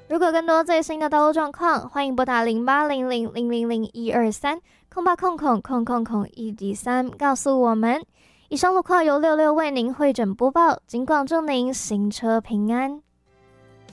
如果更多最新的道路状况，欢迎拨打080000012308000001D3告诉我们。以上路况由66为您会诊播报，尽管祝您行车平安。